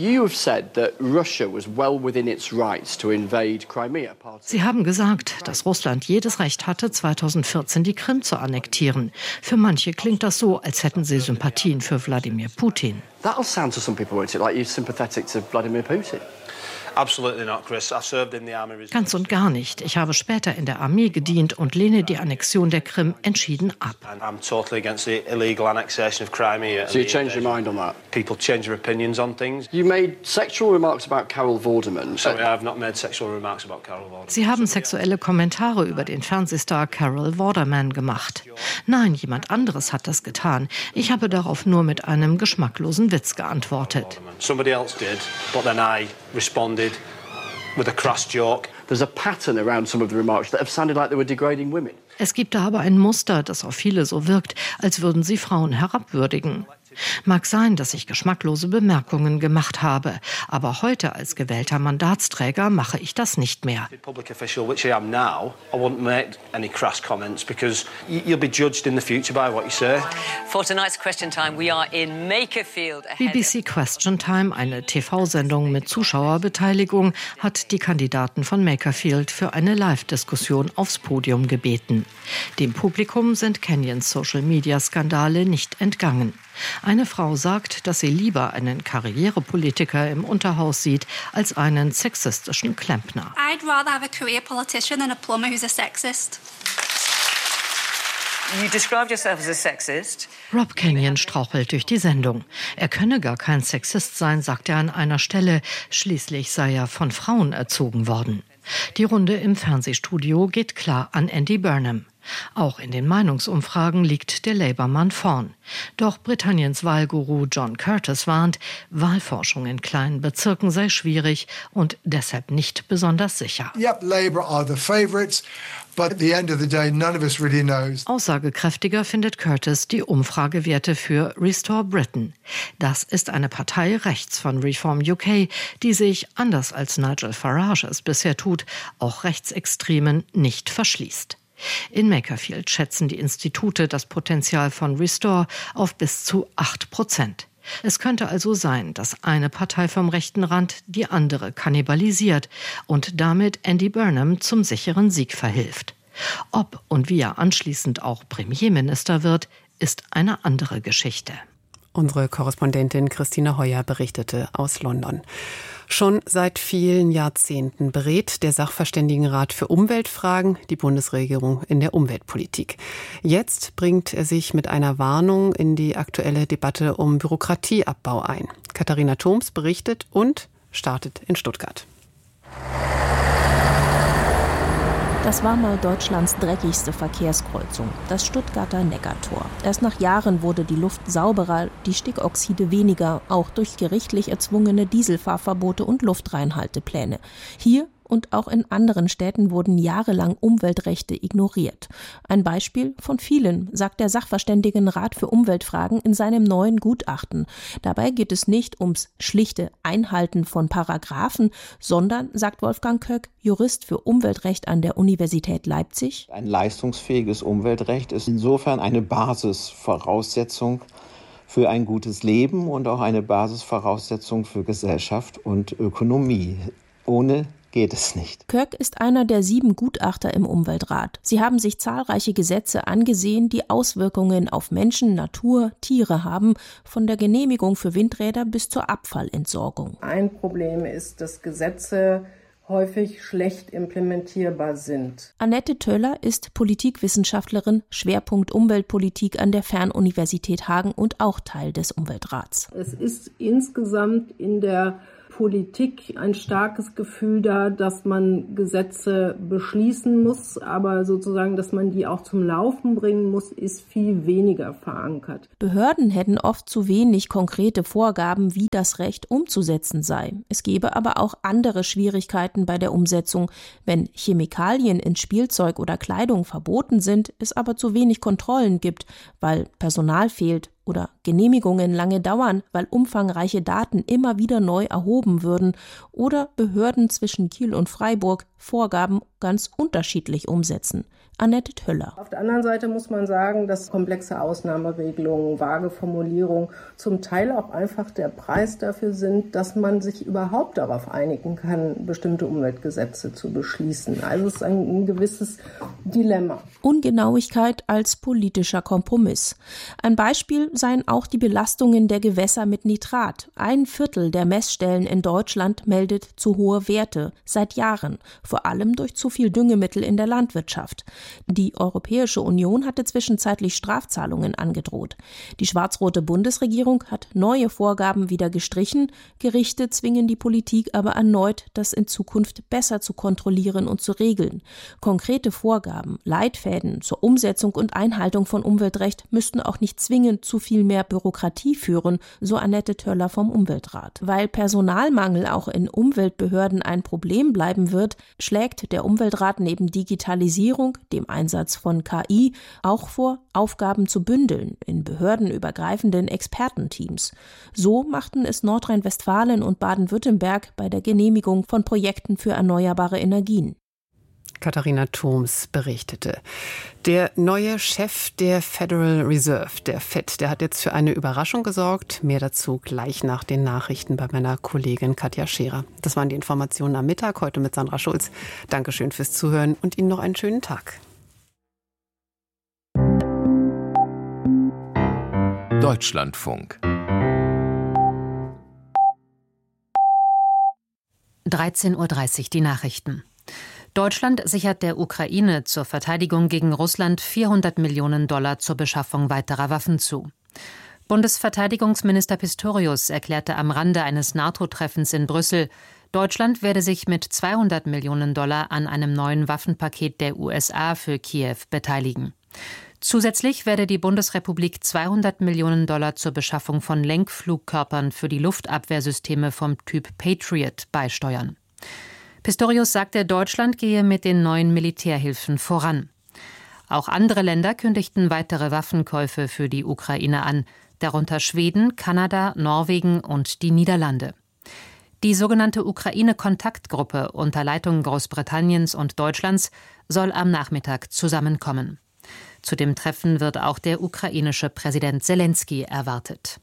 Sie haben gesagt, dass Russland jedes Recht hatte, 2014 die Krim zu annektieren. Für manche klingt das so, als hätten sie Sympathien für Wladimir Putin. That'll sound to some people, won't it, like you're sympathetic to Vladimir Putin. Ganz und gar nicht. Ich habe später in der Armee gedient und lehne die Annexion der Krim entschieden ab. So you changed your mind on that? People change their opinions on things. You made sexual remarks about Carol Vorderman. Sorry, I have not made sexual remarks about Carol Vorderman. Sie haben sexuelle Kommentare über den Fernsehstar Carol Vorderman gemacht. Nein, jemand anderes hat das getan. Ich habe darauf nur mit einem geschmacklosen Witz geantwortet. Somebody else did, but then I responded with a crass joke. there's a pattern around some of the remarks that have sounded like they were degrading women. Es gibt da aber ein Muster, das auf viele so wirkt, als würden sie Frauen herabwürdigen. Mag sein, dass ich geschmacklose Bemerkungen gemacht habe, aber heute als gewählter Mandatsträger mache ich das nicht mehr. Public official, which I am now, I won't make any crass comments because you'll be judged in the future by what you say. For tonight's Question Time, we are in Makerfield. BBC Question Time, eine TV-Sendung mit Zuschauerbeteiligung, hat die Kandidaten von Makerfield für eine Live-Diskussion aufs Podium gebeten. Dem Publikum sind Kenyans Social-Media-Skandale nicht entgangen. Eine Frau sagt, dass sie lieber einen Karrierepolitiker im Unterhaus sieht, als einen sexistischen Klempner. I'd rather have a career politician than a plumber who's a sexist. You described yourself as a sexist. Rob Kenyon strauchelt durch die Sendung. Er könne gar kein Sexist sein, sagt er an einer Stelle. Schließlich sei er von Frauen erzogen worden. Die Runde im Fernsehstudio geht klar an Andy Burnham. Auch in den Meinungsumfragen liegt der Labour-Mann vorn. Doch Britanniens Wahlguru John Curtis warnt, Wahlforschung in kleinen Bezirken sei schwierig und deshalb nicht besonders sicher. Yep, Labour are the favourites, but at the end of the day, none of us really knows. Aussagekräftiger findet Curtis die Umfragewerte für Restore Britain. Das ist eine Partei rechts von Reform UK, die sich, anders als Nigel Farage es bisher tut, auch Rechtsextremen nicht verschließt. In Makerfield schätzen die Institute das Potenzial von Restore auf bis zu 8%. Es könnte also sein, dass eine Partei vom rechten Rand die andere kannibalisiert und damit Andy Burnham zum sicheren Sieg verhilft. Ob und wie er anschließend auch Premierminister wird, ist eine andere Geschichte. Unsere Korrespondentin Christine Heuer berichtete aus London. Schon seit vielen Jahrzehnten berät der Sachverständigenrat für Umweltfragen die Bundesregierung in der Umweltpolitik. Jetzt bringt er sich mit einer Warnung in die aktuelle Debatte um Bürokratieabbau ein. Katharina Thoms berichtet und startet in Stuttgart. Das war mal Deutschlands dreckigste Verkehrskreuzung, das Stuttgarter Neckartor. Erst nach Jahren wurde die Luft sauberer, die Stickoxide weniger, auch durch gerichtlich erzwungene Dieselfahrverbote und Luftreinhaltepläne. Hier und auch in anderen Städten wurden jahrelang Umweltrechte ignoriert. Ein Beispiel von vielen, sagt der Sachverständigenrat für Umweltfragen in seinem neuen Gutachten. Dabei geht es nicht ums schlichte Einhalten von Paragraphen, sondern, sagt Wolfgang Köck, Jurist für Umweltrecht an der Universität Leipzig: Ein leistungsfähiges Umweltrecht ist insofern eine Basisvoraussetzung für ein gutes Leben und auch eine Basisvoraussetzung für Gesellschaft und Ökonomie. Ohne geht es nicht. Köck ist einer der 7 Gutachter im Umweltrat. Sie haben sich zahlreiche Gesetze angesehen, die Auswirkungen auf Menschen, Natur, Tiere haben, von der Genehmigung für Windräder bis zur Abfallentsorgung. Ein Problem ist, dass Gesetze häufig schlecht implementierbar sind. Annette Töller ist Politikwissenschaftlerin, Schwerpunkt Umweltpolitik an der Fernuniversität Hagen und auch Teil des Umweltrats. Es ist insgesamt in der Politik ein starkes Gefühl da, dass man Gesetze beschließen muss, aber sozusagen, dass man die auch zum Laufen bringen muss, ist viel weniger verankert. Behörden hätten oft zu wenig konkrete Vorgaben, wie das Recht umzusetzen sei. Es gebe aber auch andere Schwierigkeiten bei der Umsetzung. Wenn Chemikalien in Spielzeug oder Kleidung verboten sind, es aber zu wenig Kontrollen gibt, weil Personal fehlt oder Genehmigungen lange dauern, weil umfangreiche Daten immer wieder neu erhoben würden oder Behörden zwischen Kiel und Freiburg Vorgaben ganz unterschiedlich umsetzen. Annette Töller. Auf der anderen Seite muss man sagen, dass komplexe Ausnahmeregelungen, vage Formulierungen zum Teil auch einfach der Preis dafür sind, dass man sich überhaupt darauf einigen kann, bestimmte Umweltgesetze zu beschließen. Also es ist ein gewisses Dilemma. Ungenauigkeit als politischer Kompromiss. Ein Beispiel seien auch die Belastungen der Gewässer mit Nitrat. 1/4 der Messstellen in Deutschland meldet zu hohe Werte seit Jahren, vor allem durch zu viel Düngemittel in der Landwirtschaft. Die Europäische Union hatte zwischenzeitlich Strafzahlungen angedroht. Die schwarz-rote Bundesregierung hat neue Vorgaben wieder gestrichen. Gerichte zwingen die Politik aber erneut, das in Zukunft besser zu kontrollieren und zu regeln. Konkrete Vorgaben, Leitfäden zur Umsetzung und Einhaltung von Umweltrecht müssten auch nicht zwingend zu viel mehr Bürokratie führen, so Annette Töller vom Umweltrat. Weil Personalmangel auch in Umweltbehörden ein Problem bleiben wird, schlägt der Umweltrat neben Digitalisierung, dem Einsatz von KI, auch vor, Aufgaben zu bündeln in behördenübergreifenden Expertenteams. So machten es Nordrhein-Westfalen und Baden-Württemberg bei der Genehmigung von Projekten für erneuerbare Energien. Katharina Thoms berichtete. Der neue Chef der Federal Reserve, der FED, der hat jetzt für eine Überraschung gesorgt. Mehr dazu gleich nach den Nachrichten bei meiner Kollegin Katja Scherer. Das waren die Informationen am Mittag, heute mit Sandra Schulz. Dankeschön fürs Zuhören und Ihnen noch einen schönen Tag. Deutschlandfunk. 13:30 Uhr die Nachrichten. Deutschland sichert der Ukraine zur Verteidigung gegen Russland $400 Millionen zur Beschaffung weiterer Waffen zu. Bundesverteidigungsminister Pistorius erklärte am Rande eines NATO-Treffens in Brüssel, Deutschland werde sich mit $200 Millionen an einem neuen Waffenpaket der USA für Kiew beteiligen. Zusätzlich werde die Bundesrepublik $200 Millionen zur Beschaffung von Lenkflugkörpern für die Luftabwehrsysteme vom Typ Patriot beisteuern. Pistorius sagte, Deutschland gehe mit den neuen Militärhilfen voran. Auch andere Länder kündigten weitere Waffenkäufe für die Ukraine an, darunter Schweden, Kanada, Norwegen und die Niederlande. Die sogenannte Ukraine-Kontaktgruppe unter Leitung Großbritanniens und Deutschlands soll am Nachmittag zusammenkommen. Zu dem Treffen wird auch der ukrainische Präsident Selenskyj erwartet.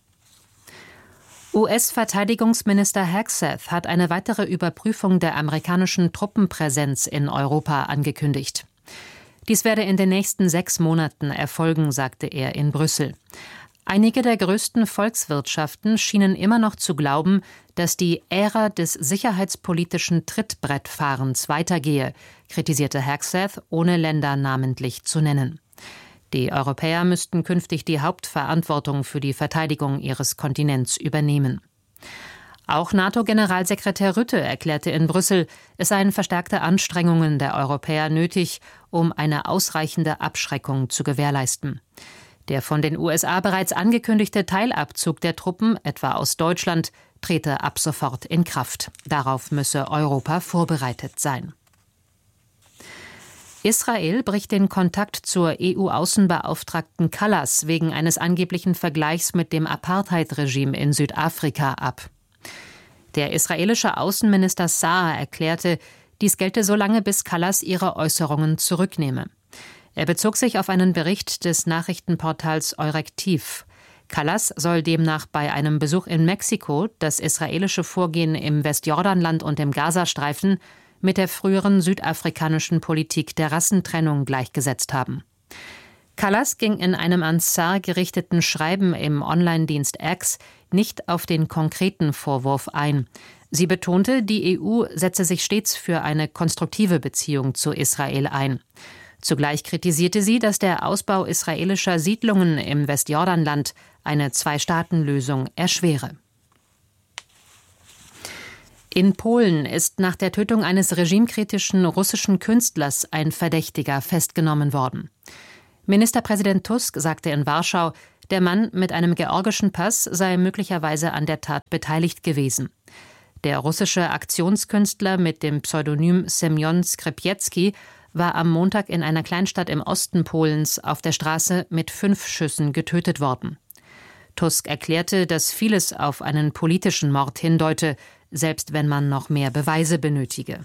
US-Verteidigungsminister Hegseth hat eine weitere Überprüfung der amerikanischen Truppenpräsenz in Europa angekündigt. Dies werde in den nächsten 6 Monaten erfolgen, sagte er in Brüssel. Einige der größten Volkswirtschaften schienen immer noch zu glauben, dass die Ära des sicherheitspolitischen Trittbrettfahrens weitergehe, kritisierte Hegseth, ohne Länder namentlich zu nennen. Die Europäer müssten künftig die Hauptverantwortung für die Verteidigung ihres Kontinents übernehmen. Auch NATO-Generalsekretär Rutte erklärte in Brüssel, es seien verstärkte Anstrengungen der Europäer nötig, um eine ausreichende Abschreckung zu gewährleisten. Der von den USA bereits angekündigte Teilabzug der Truppen, etwa aus Deutschland, trete ab sofort in Kraft. Darauf müsse Europa vorbereitet sein. Israel bricht den Kontakt zur EU-Außenbeauftragten Kallas wegen eines angeblichen Vergleichs mit dem Apartheid-Regime in Südafrika ab. Der israelische Außenminister Saar erklärte, dies gelte so lange, bis Kallas ihre Äußerungen zurücknehme. Er bezog sich auf einen Bericht des Nachrichtenportals Eurektiv. Kallas soll demnach bei einem Besuch in Mexiko das israelische Vorgehen im Westjordanland und im Gazastreifen mit der früheren südafrikanischen Politik der Rassentrennung gleichgesetzt haben. Kallas ging in einem an Saar gerichteten Schreiben im Online-Dienst X nicht auf den konkreten Vorwurf ein. Sie betonte, die EU setze sich stets für eine konstruktive Beziehung zu Israel ein. Zugleich kritisierte sie, dass der Ausbau israelischer Siedlungen im Westjordanland eine Zwei-Staaten-Lösung erschwere. In Polen ist nach der Tötung eines regimekritischen russischen Künstlers ein Verdächtiger festgenommen worden. Ministerpräsident Tusk sagte in Warschau, der Mann mit einem georgischen Pass sei möglicherweise an der Tat beteiligt gewesen. Der russische Aktionskünstler mit dem Pseudonym Semjon Skripecki war am Montag in einer Kleinstadt im Osten Polens auf der Straße mit 5 Schüssen getötet worden. Tusk erklärte, dass vieles auf einen politischen Mord hindeute, selbst wenn man noch mehr Beweise benötige.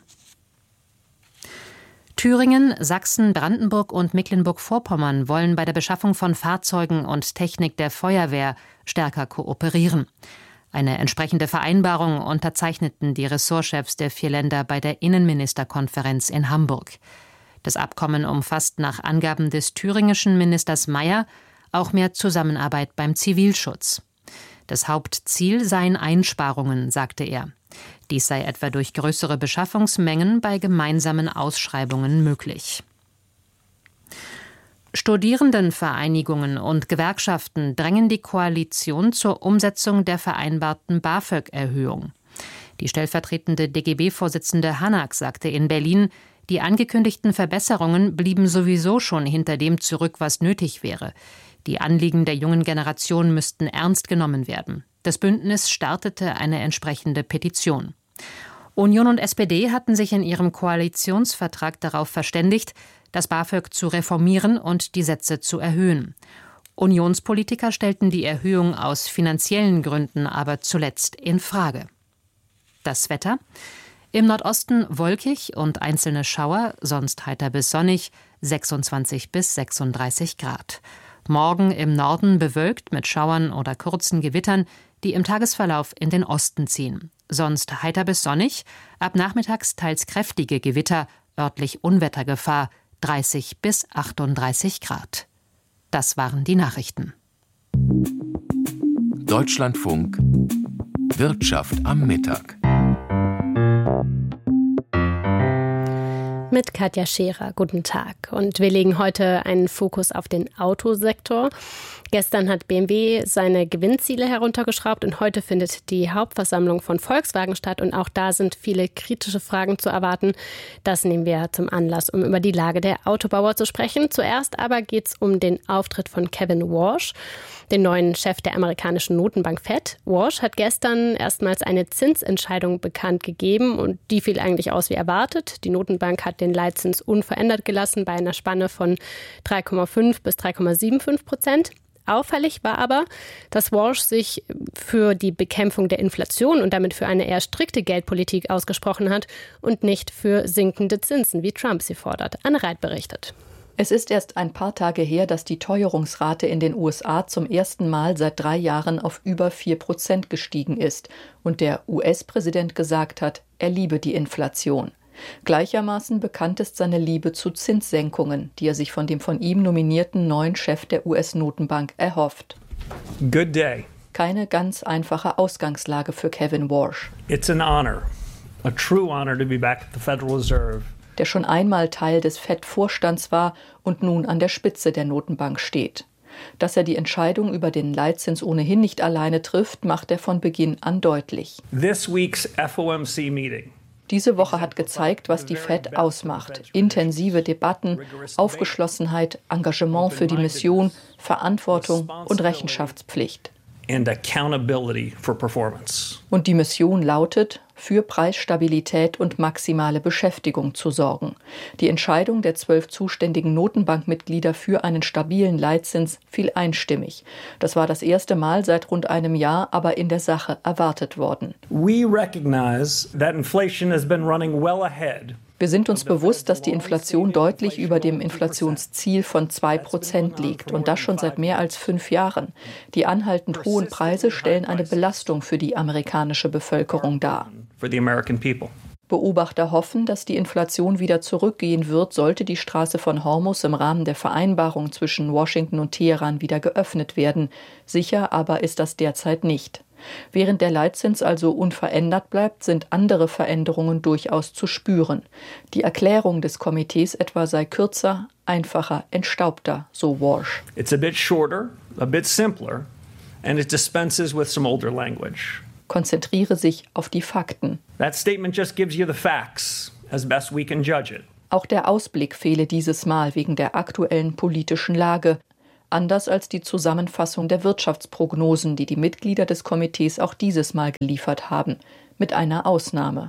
Thüringen, Sachsen, Brandenburg und Mecklenburg-Vorpommern wollen bei der Beschaffung von Fahrzeugen und Technik der Feuerwehr stärker kooperieren. Eine entsprechende Vereinbarung unterzeichneten die Ressortchefs der 4 Länder bei der Innenministerkonferenz in Hamburg. Das Abkommen umfasst nach Angaben des thüringischen Ministers Mayer auch mehr Zusammenarbeit beim Zivilschutz. Das Hauptziel seien Einsparungen, sagte er. Dies sei etwa durch größere Beschaffungsmengen bei gemeinsamen Ausschreibungen möglich. Studierendenvereinigungen und Gewerkschaften drängen die Koalition zur Umsetzung der vereinbarten BAföG-Erhöhung. Die stellvertretende DGB-Vorsitzende Hanak sagte in Berlin, die angekündigten Verbesserungen blieben sowieso schon hinter dem zurück, was nötig wäre. Die Anliegen der jungen Generation müssten ernst genommen werden. Das Bündnis startete eine entsprechende Petition. Union und SPD hatten sich in ihrem Koalitionsvertrag darauf verständigt, das BAföG zu reformieren und die Sätze zu erhöhen. Unionspolitiker stellten die Erhöhung aus finanziellen Gründen aber zuletzt in Frage. Das Wetter: Im Nordosten wolkig und einzelne Schauer, sonst heiter bis sonnig, 26 bis 36 Grad. Morgen im Norden bewölkt mit Schauern oder kurzen Gewittern, die im Tagesverlauf in den Osten ziehen. Sonst heiter bis sonnig, ab nachmittags teils kräftige Gewitter, örtlich Unwettergefahr, 30 bis 38 Grad. Das waren die Nachrichten. Deutschlandfunk Wirtschaft am Mittag. Mit Katja Scherer. Guten Tag. Und wir legen heute einen Fokus auf den Autosektor. Gestern hat BMW seine Gewinnziele heruntergeschraubt und heute findet die Hauptversammlung von Volkswagen statt. Und auch da sind viele kritische Fragen zu erwarten. Das nehmen wir zum Anlass, um über die Lage der Autobauer zu sprechen. Zuerst aber geht es um den Auftritt von Kevin Warsh, den neuen Chef der amerikanischen Notenbank Fed. Warsh hat gestern erstmals eine Zinsentscheidung bekannt gegeben und die fiel eigentlich aus wie erwartet. Die Notenbank hat den Leitzins unverändert gelassen bei einer Spanne von 3,5 bis 3,75%. Auffällig war aber, dass Warsh sich für die Bekämpfung der Inflation und damit für eine eher strikte Geldpolitik ausgesprochen hat und nicht für sinkende Zinsen, wie Trump sie fordert. Anne Reit berichtet. Es ist erst ein paar Tage her, dass die Teuerungsrate in den USA zum ersten Mal seit 3 Jahren auf über 4% gestiegen ist und der US-Präsident gesagt hat, er liebe die Inflation. Gleichermaßen bekannt ist seine Liebe zu Zinssenkungen, die er sich von dem von ihm nominierten neuen Chef der US-Notenbank erhofft. Good day. Keine ganz einfache Ausgangslage für Kevin Warsh. It's an honor, a true honor to be back at the Federal Reserve. Der schon einmal Teil des Fed-Vorstands war und nun an der Spitze der Notenbank steht. Dass er die Entscheidung über den Leitzins ohnehin nicht alleine trifft, macht er von Beginn an deutlich. This week's FOMC meeting. Diese Woche hat gezeigt, was die Fed ausmacht. Intensive Debatten, Aufgeschlossenheit, Engagement für die Mission, Verantwortung und Rechenschaftspflicht. And accountability for performance. Und die Mission lautet, für Preisstabilität und maximale Beschäftigung zu sorgen. Die Entscheidung der 12 zuständigen Notenbankmitglieder für einen stabilen Leitzins fiel einstimmig. Das war das erste Mal seit rund einem Jahr, aber in der Sache erwartet worden. We recognize that inflation has been running well ahead. Wir sind uns bewusst, dass die Inflation deutlich über dem Inflationsziel von 2% liegt und das schon seit mehr als 5 Jahren. Die anhaltend hohen Preise stellen eine Belastung für die amerikanische Bevölkerung dar. Beobachter hoffen, dass die Inflation wieder zurückgehen wird, sollte die Straße von Hormuz im Rahmen der Vereinbarung zwischen Washington und Teheran wieder geöffnet werden. Sicher aber ist das derzeit nicht. Während der Leitzins also unverändert bleibt, sind andere Veränderungen durchaus zu spüren. Die Erklärung des Komitees etwa sei kürzer, einfacher, entstaubter, so Warsh. It's a bit shorter, a bit simpler, and it dispenses with some older language. Konzentriere sich auf die Fakten. That statement just gives you the facts, as best we can judge it. Auch der Ausblick fehle dieses Mal wegen der aktuellen politischen Lage. Anders als die Zusammenfassung der Wirtschaftsprognosen, die die Mitglieder des Komitees auch dieses Mal geliefert haben, mit einer Ausnahme.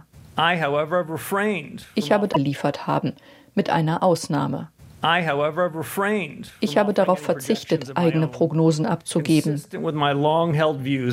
Ich habe geliefert haben, mit einer Ausnahme. Ich habe darauf verzichtet, eigene Prognosen abzugeben.